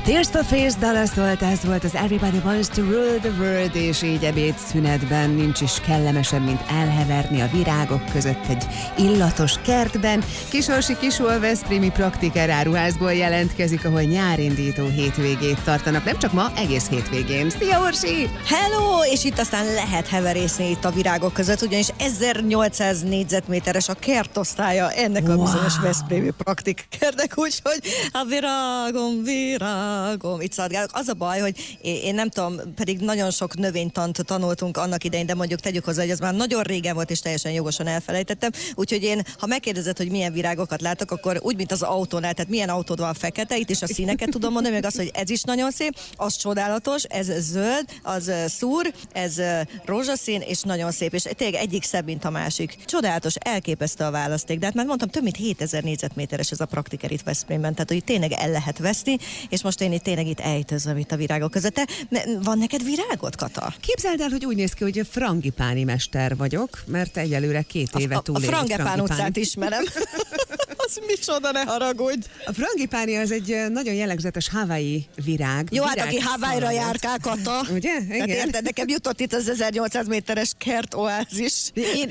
Tears for Fears dala szólt, ez volt az Everybody Wants to Rule the World, és így ebédszünetben nincs is kellemesebb, mint elheverni a virágok között egy illatos kertben. Kisorsi Kisol veszprémi Praktiker áruházból jelentkezik, ahol nyárindító hétvégét tartanak. Nem csak ma, egész hétvégén. Szia, Orsi! Hello! És itt aztán lehet heverészni itt a virágok között, ugyanis 1800 négyzetméteres a kertosztálya ennek a bizonyos veszprémi Praktikernek, úgyhogy a virágom, itt szaladgálok. Az a baj, hogy én nem tudom, pedig nagyon sok növénytant tanultunk annak idején, de mondjuk tegyük hozzá, hogy az már nagyon régen volt, és teljesen jogosan elfelejtettem. Úgyhogy én, ha megkérdezed, hogy milyen virágokat látok, akkor úgy, mint az autónál, tehát milyen autód van fekete, itt is a színeket tudom mondani, meg azt, hogy ez is nagyon szép, az csodálatos, ez zöld, az szúr, ez rózsaszín, és nagyon szép, és tényleg egyik szebb, mint a másik. Csodálatos, elképesztő a választék, de hát már mondtam, több mint 7000 négyzetméteres ez a Praktiker itt Veszprémben, tehát hogy tényleg el lehet veszni, és most én itt tényleg itt ejtőzöm itt a virágok között. Van neked virágot, Kata? Képzeld el, hogy úgy néz ki, hogy frangipáni mester vagyok, mert egyelőre 2 éve túlélek. A Frangepán utcát ismerem. Az micsoda, ne haragudj! A frangipáni az egy nagyon jellegzetes hawaii virág. Jó, hát aki Hawaii-ra járkál, Kata. Ugye? Igen. Hát érted, nekem jutott itt az 1800 méteres kertoázis. Én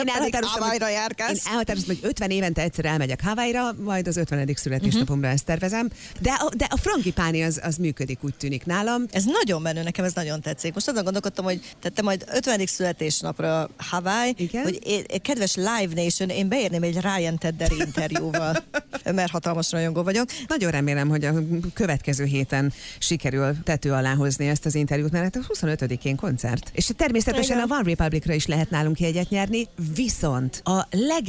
elhatároztam, hogy 50 évente egyszer elmegyek Hawaii-ra, majd az 50. születésnapomra ezt tervezem. De a frangipáni az működik, úgy tűnik nálam. Ez nagyon menő, nekem ez nagyon tetszik. Most azon gondolkodtam, hogy te majd 50. születésnapra Hawaii, igen? Hogy kedves Live Nation, én beérném egy Ryan Tedder interjúval, mert hatalmas rajongó vagyok. Nagyon remélem, hogy a következő héten sikerül tető alá hozni ezt az interjút, mert a 25-én koncert. És természetesen igen, a One Republicra is lehet nálunk jegyet nyerni, viszont a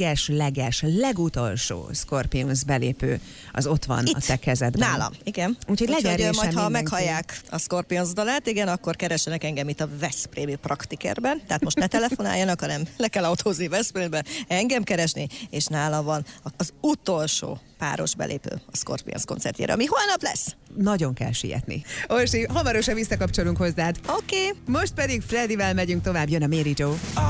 legutolsó Scorpions belépő az ott van itt, a te kezedben. Nálam, igen. Úgyhogy majd ha meghallják a Scorpions dalát, igen, akkor keressenek engem itt a Veszprémi Praktikerben. Tehát most ne telefonáljanak, hanem le kell autózni Veszprémbe, engem keresni, és nálam van az utolsó páros belépő a Scorpions koncertjére, ami holnap lesz. Nagyon kell sietni. Orsi, hamarosan visszakapcsolunk hozzád. Oké. Most pedig Freddyvel megyünk tovább, jön a Mary Joe.